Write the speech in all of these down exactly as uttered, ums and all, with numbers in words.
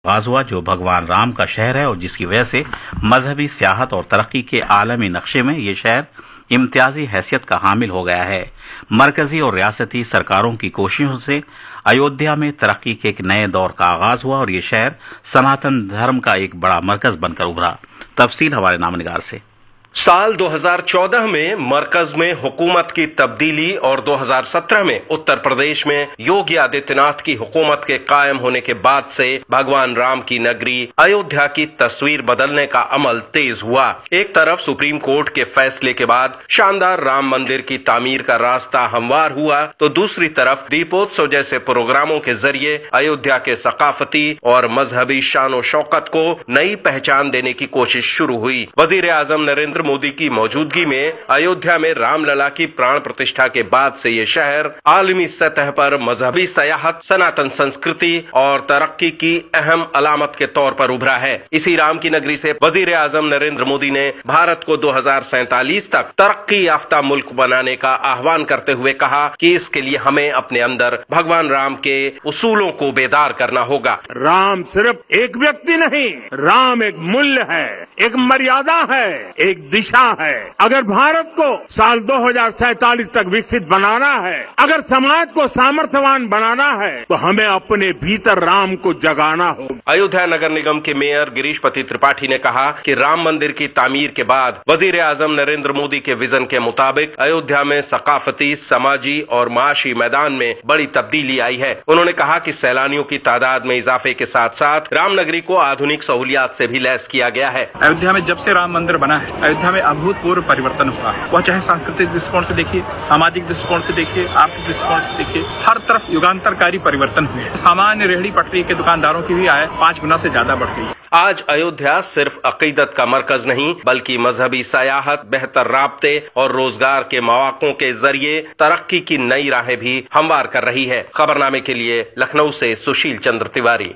आगाज हुआ जो भगवान राम का शहर है और जिसकी वजह से मजहबी सियाहत और तरक्की के आलमी नक्शे में ये शहर इम्तियाजी हैसियत का हामिल हो गया है। मरकजी और रियासती सरकारों की कोशिशों से अयोध्या में तरक्की के एक नए दौर का आगाज हुआ और ये शहर सनातन धर्म का एक बड़ा मरकज बनकर उभरा। तफसील हमारे नामनिगार से। साल दो हज़ार चौदह में मरकज में हुकूमत की तब्दीली और दो हज़ार सत्रह में उत्तर प्रदेश में योगी आदित्यनाथ की हुकूमत के कायम होने के बाद से भगवान राम की नगरी अयोध्या की तस्वीर बदलने का अमल तेज हुआ। एक तरफ सुप्रीम कोर्ट के फैसले के बाद शानदार राम मंदिर की तामीर का रास्ता हमवार हुआ, तो दूसरी तरफ दीपोत्सव जैसे प्रोग्रामों के जरिए अयोध्या के सकाफती और मजहबी शान शौकत को नई पहचान देने की कोशिश शुरू हुई। वजीर आजम नरेंद्र मोदी की मौजूदगी में अयोध्या में रामलला की प्राण प्रतिष्ठा के बाद से ये शहर आलमी सतह पर मजहबी सयाहत, सनातन संस्कृति और तरक्की की अहम अलामत के तौर पर उभरा है। इसी राम की नगरी से वजीर आजम नरेंद्र मोदी ने भारत को दो हज़ार सैंतालीस तक तरक्की याफ्ता मुल्क बनाने का आह्वान करते हुए कहा कि इसके लिए हमें अपने अंदर भगवान राम के उसूलों को बेदार करना होगा। राम सिर्फ एक व्यक्ति नहीं, राम एक मूल्य है, एक मर्यादा है, एक दिशा है। अगर भारत को साल दो हज़ार सैंतालीस तक विकसित बनाना है, अगर समाज को सामर्थ्यवान बनाना है, तो हमें अपने भीतर राम को जगाना होगा। अयोध्या नगर निगम के मेयर गिरीशपति त्रिपाठी ने कहा कि राम मंदिर की तामीर के बाद वजीर आजम नरेंद्र मोदी के विजन के मुताबिक अयोध्या में सकाफती, समाजी और माशी मैदान में बड़ी तब्दीली आई है। उन्होंने कहा कि सैलानियों की तादाद में इजाफे के साथ साथ रामनगरी को आधुनिक सहूलियात से भी लैस किया गया है। अयोध्या में जब से राम मंदिर बना है, अयोध्या में अभूतपूर्व परिवर्तन हुआ है। वह चाहे सांस्कृतिक दृष्टिकोण से देखिए, सामाजिक दृष्टिकोण से देखिए, आर्थिक दृष्टिकोण से देखिए, हर तरफ युगांतरकारी परिवर्तन हुए। सामान्य रेहड़ी पटरी के दुकानदारों की भी आय पांच गुना से ज्यादा बढ़ गई। आज अयोध्या सिर्फ अकीदत का मरकज नहीं बल्कि मजहबी सयाहत, बेहतर राब्ते और रोजगार के मौकों के जरिए तरक्की की नई राहें भी हमवार कर रही है। खबरनामे के लिए लखनऊ से सुशील चंद्र तिवारी।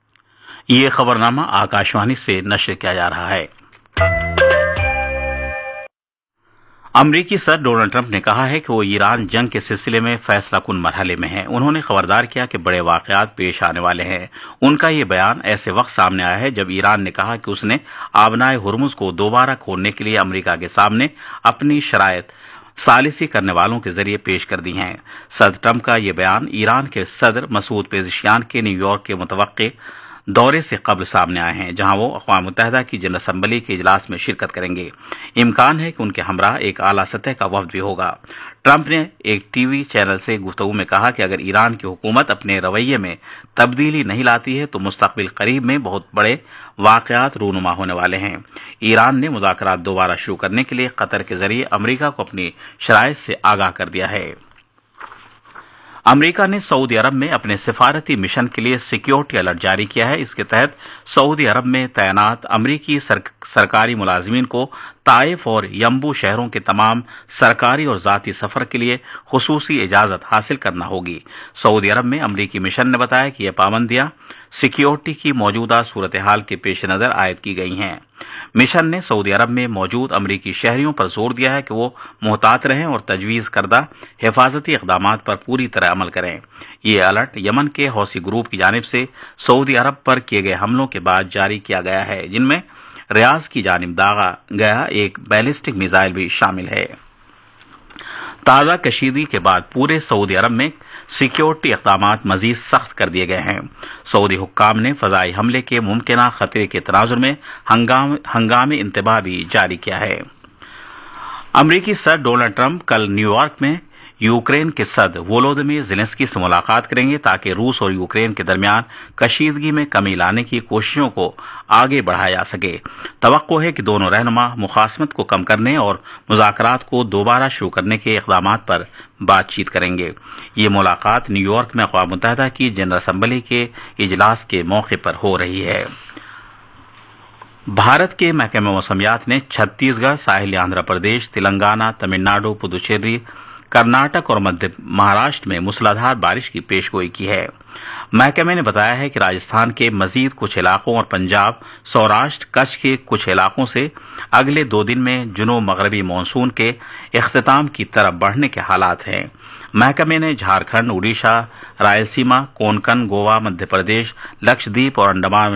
ये खबरनामा आकाशवाणी से नश्र किया जा रहा है। अमरीकी सदर डोनाल्ड ट्रंप ने कहा है कि वो ईरान जंग के सिलसिले में फैसला कुन मरहले में है। उन्होंने खबरदार किया कि बड़े वाकयात पेश आने वाले हैं। उनका ये बयान ऐसे वक्त सामने आया है जब ईरान ने कहा कि उसने आबनाए हुर्मुज को दोबारा खोलने के लिए अमरीका के सामने अपनी शराइत सालिसी करने वालों के जरिए पेश कर दी हैं। सदर ट्रंप का ये बयान ईरान के सदर मसूद पेज़ेशियान के न्यूयॉर्क के मुतवक्के दौरे से कबल सामने आए हैं, जहां वो अक़वाम मुत्तहिदा की जनरल असम्बली के इजलास में शिरकत करेंगे। इम्कान है कि उनके हमरा एक आला सतह का वफ्द भी होगा। ट्रंप ने एक टीवी चैनल से गुफ्तगू में कहा कि अगर ईरान की हुकूमत अपने रवैये में तब्दीली नहीं लाती है तो मुस्तक़बिल करीब में बहुत बड़े वाक़यात रूनुमा होने वाले हैं। ईरान ने मुज़ाकरात दोबारा शुरू करने के लिए कतर के जरिए अमरीका को अपनी शराइत से आगाह कर दिया है। अमरीका ने सऊदी अरब में अपने सिफारती मिशन के लिए सिक्योरिटी अलर्ट जारी किया है। इसके तहत सऊदी अरब में तैनात अमरीकी सर, सरकारी मुलाजिमीन को ताइफ और यम्बू शहरों के तमाम सरकारी और जाती सफर के लिए खुसूसी इजाजत हासिल करना होगी। सऊदी अरब में अमरीकी मिशन ने बताया कि यह पाबंदियां सिक्योरिटी की मौजूदा सूरत हाल के पेश नजर आयद की गई हैं। मिशन ने सऊदी अरब में मौजूद अमरीकी शहरियों पर जोर दिया है कि वो मुहतात रहें और तजवीज़ करदा हिफाजती इक़दामात पर पूरी तरह अमल करें। ये अलर्ट यमन के हौसी ग्रुप की जानिब से सऊदी अरब पर किए गए हमलों के बाद जारी किया गया है, जिनमें रियाज की जानिब दागा गया एक बैलिस्टिक मिसाइल भी शामिल है। ताज़ा कशीदगी के बाद पूरे सऊदी अरब में सिक्योरिटी इक़दामात मजीद सख्त कर दिए गए हैं। सऊदी हुक्काम ने फ़ज़ाई हमले के मुमकिना खतरे के तनाजुर में हंगाम हंगामी इंतबाह भी जारी किया है। अमरीकी सदर डोनाल्ड ट्रंप कल न्यूयॉर्क में यूक्रेन के सदर वोलोदिमीर ज़ेलेंस्की से मुलाकात करेंगे ताकि रूस और यूक्रेन के दरमियान कशीदगी में कमी लाने की कोशिशों को आगे बढ़ाया जा सके। तवक्को है कि दोनों रहनुमा मुखासमत को कम करने और मुज़ाकरात को दोबारा शुरू करने के इक़दामात पर बातचीत करेंगे। ये मुलाकात न्यूयॉर्क में अक़वाम मुत्तहिदा की जनरल असम्बली के इजलास के मौके पर हो रही है। भारत के महकमे मौसमियात ने छत्तीसगढ़, साहिली आंध्र प्रदेश, तेलंगाना, तमिलनाडु, पुदुचेरी, कर्नाटक और मध्य महाराष्ट्र में मूसलाधार बारिश की पेशगोई की है। महकमे ने बताया है कि राजस्थान के मजीद कुछ इलाकों और पंजाब, सौराष्ट्र, कच्छ के कुछ इलाकों से अगले दो दिन में जुनूब मगरबी मानसून के इख्तिताम की तरफ बढ़ने के हालात हैं। महकमे ने झारखंड, उड़ीसा, रायलसीमा, कोंकण, गोवा, मध्य प्रदेश, लक्षद्वीप और अंडमान